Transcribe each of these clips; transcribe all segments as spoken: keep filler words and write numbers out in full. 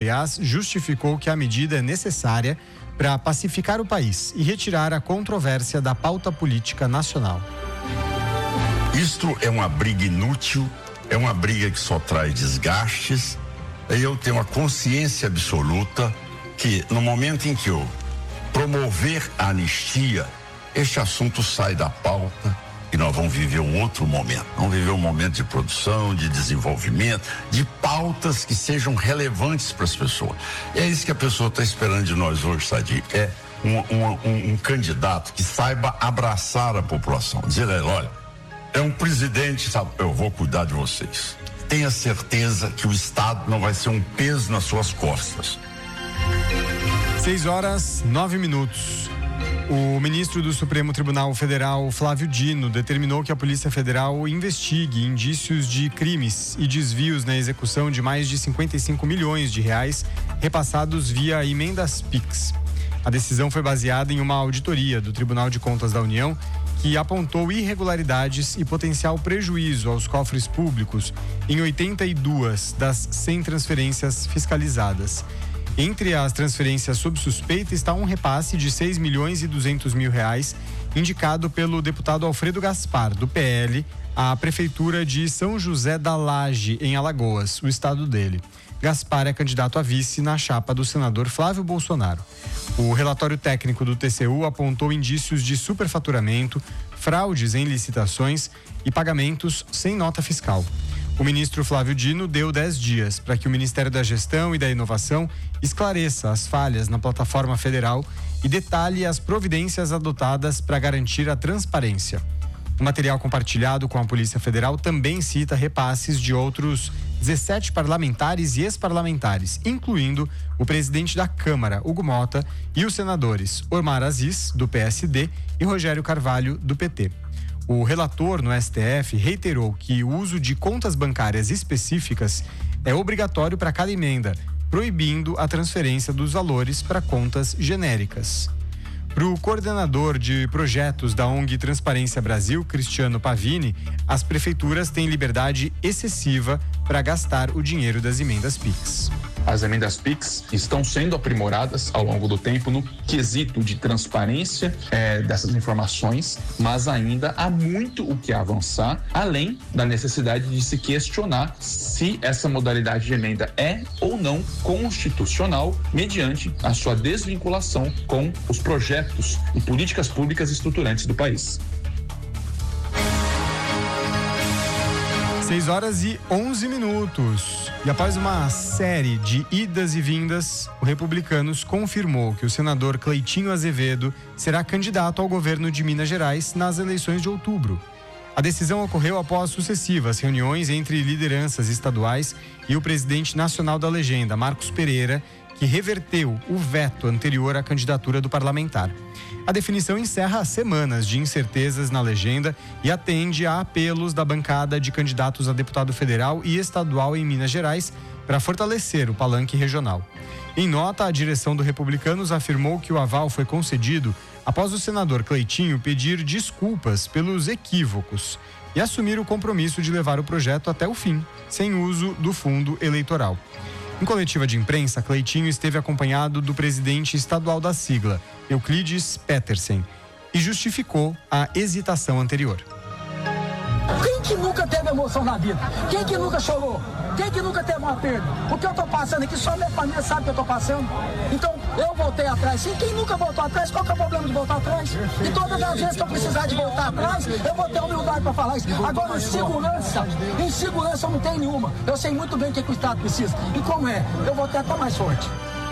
Goiás justificou que a medida é necessária para pacificar o país e retirar a controvérsia da pauta política nacional. Isto é uma briga inútil, é uma briga que só traz desgastes. Eu tenho a consciência absoluta que no momento em que eu promover a anistia, este assunto sai da pauta e nós vamos viver um outro momento. Vamos viver um momento de produção, de desenvolvimento, de pautas que sejam relevantes para as pessoas. É isso que a pessoa está esperando de nós hoje, Sadi. É um, um, um, um candidato que saiba abraçar a população. Dizer a ela, olha, é um presidente, sabe, eu vou cuidar de vocês. Tenha certeza que o Estado não vai ser um peso nas suas costas. seis horas, nove minutos. O ministro do Supremo Tribunal Federal, Flávio Dino, determinou que a Polícia Federal investigue indícios de crimes e desvios na execução de mais de cinquenta e cinco milhões de reais repassados via emendas Pix. A decisão foi baseada em uma auditoria do Tribunal de Contas da União que apontou irregularidades e potencial prejuízo aos cofres públicos em oitenta e duas das cem transferências fiscalizadas. Entre as transferências sob suspeita está um repasse de seis milhões e duzentos mil reais, indicado pelo deputado Alfredo Gaspar, do P L, à Prefeitura de São José da Laje, em Alagoas, o estado dele. Gaspar é candidato a vice na chapa do senador Flávio Bolsonaro. O relatório técnico do T C U apontou indícios de superfaturamento, fraudes em licitações e pagamentos sem nota fiscal. O ministro Flávio Dino deu dez dias para que o Ministério da Gestão e da Inovação esclareça as falhas na plataforma federal e detalhe as providências adotadas para garantir a transparência. O material compartilhado com a Polícia Federal também cita repasses de outros dezessete parlamentares e ex-parlamentares, incluindo o presidente da Câmara, Hugo Mota, e os senadores Omar Aziz, do P S D, e Rogério Carvalho, do P T. O relator no S T F reiterou que o uso de contas bancárias específicas é obrigatório para cada emenda, proibindo a transferência dos valores para contas genéricas. Para o coordenador de projetos da O N G Transparência Brasil, Cristiano Pavini, as prefeituras têm liberdade excessiva para gastar o dinheiro das emendas Pix. As emendas Pix estão sendo aprimoradas ao longo do tempo no quesito de transparência é, dessas informações, mas ainda há muito o que avançar, além da necessidade de se questionar se essa modalidade de emenda é ou não constitucional, mediante a sua desvinculação com os projetos e políticas públicas estruturantes do país. seis horas e onze minutos. E após uma série de idas e vindas, o Republicanos confirmou que o senador Cleitinho Azevedo será candidato ao governo de Minas Gerais nas eleições de outubro. A decisão ocorreu após sucessivas reuniões entre lideranças estaduais e o presidente nacional da legenda, Marcos Pereira, que reverteu o veto anterior à candidatura do parlamentar. A definição encerra semanas de incertezas na legenda e atende a apelos da bancada de candidatos a deputado federal e estadual em Minas Gerais para fortalecer o palanque regional. Em nota, a direção do Republicanos afirmou que o aval foi concedido após o senador Cleitinho pedir desculpas pelos equívocos e assumir o compromisso de levar o projeto até o fim, sem uso do fundo eleitoral. Em coletiva de imprensa, Cleitinho esteve acompanhado do presidente estadual da sigla, Euclides Petersen, e justificou a hesitação anterior. Quem que nunca teve emoção na vida? Quem que nunca chorou? Quem que nunca teve uma perda? O que eu tô passando aqui, só minha família sabe o que eu tô passando. Então, eu voltei atrás. E quem nunca voltou atrás, qual que é o problema de voltar atrás? E todas as vezes que eu precisar de voltar atrás, eu vou ter humildade para falar isso. Agora, em segurança, em segurança eu não tenho nenhuma. Eu sei muito bem o que, que o Estado precisa. E como é? Eu vou ter até mais sorte.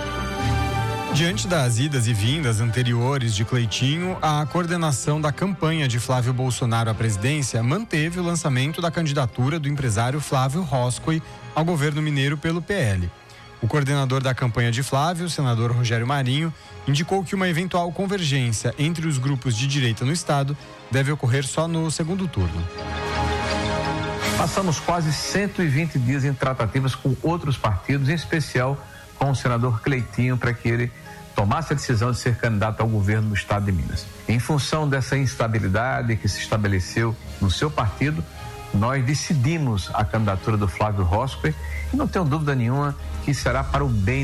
Diante das idas e vindas anteriores de Cleitinho, a coordenação da campanha de Flávio Bolsonaro à presidência manteve o lançamento da candidatura do empresário Flávio Roscoe ao governo mineiro pelo P L. O coordenador da campanha de Flávio, o senador Rogério Marinho, indicou que uma eventual convergência entre os grupos de direita no estado deve ocorrer só no segundo turno. Passamos quase cento e vinte dias em tratativas com outros partidos, em especial com o senador Cleitinho, para que ele tomasse a decisão de ser candidato ao governo do estado de Minas. Em função dessa instabilidade que se estabeleceu no seu partido, nós decidimos a candidatura do Flávio Roscoe e não tenho dúvida nenhuma que será para o bem